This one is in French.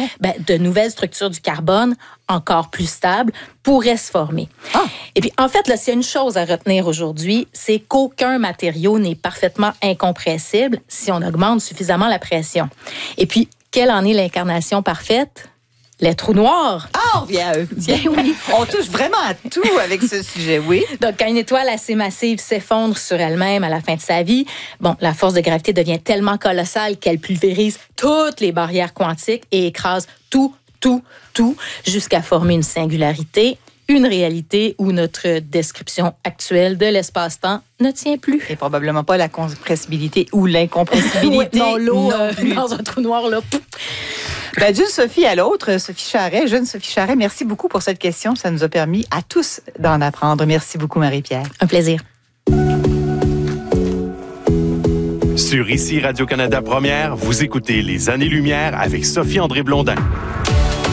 de nouvelles structures du carbone encore plus stables pourraient se former. Et puis, en fait, là, s'il y a une chose à retenir aujourd'hui, c'est qu'aucun matériau n'est parfaitement incompressible si on augmente suffisamment la pression. Et puis, quelle en est l'incarnation parfaite? Les trous noirs. On revient à eux. Bien oui. On touche vraiment à tout avec ce sujet, oui. Donc, quand une étoile assez massive s'effondre sur elle-même à la fin de sa vie, la force de gravité devient tellement colossale qu'elle pulvérise toutes les barrières quantiques et écrase tout, jusqu'à former une singularité, une réalité où notre description actuelle de l'espace-temps ne tient plus. Et probablement pas la compressibilité ou l'incompressibilité. Non, l'eau non plus. dans un trou noir, là. D'une Sophie à l'autre, jeune Sophie Charret, merci beaucoup pour cette question. Ça nous a permis à tous d'en apprendre. Merci beaucoup, Marie-Pierre. Un plaisir. Sur ICI Radio-Canada Première, vous écoutez Les Années-Lumière avec Sophie-André Blondin.